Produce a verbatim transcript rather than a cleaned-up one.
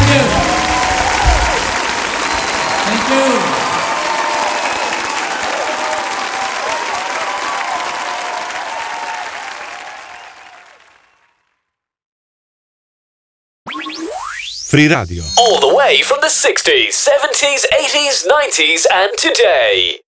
you. Thank you. Free Radio. All the way from the sixties, seventies, eighties, nineties and today.